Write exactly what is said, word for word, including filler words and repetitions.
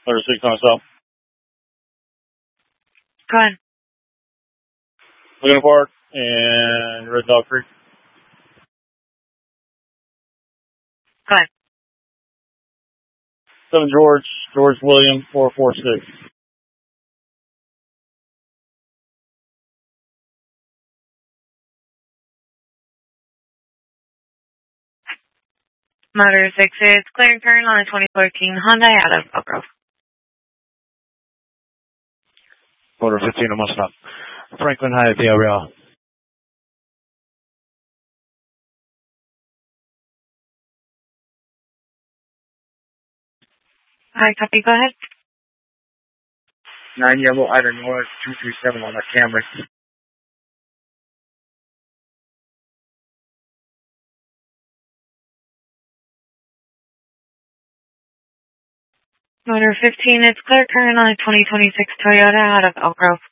Motor six on south. Go ahead. Laguna Park and Red Dog Creek. Go ahead. seven George, George William, four four six. Motor six, it's clear and current on a twenty fourteen Hyundai out of Elk Grove. Motor fifteen, I'm on stop. Franklin High at Del Real. Hi, copy, go ahead. nine Yellow Ida North, two three seven on the Camry. Motor fifteen, it's clear current on a twenty twenty-six Toyota out of Elk Grove.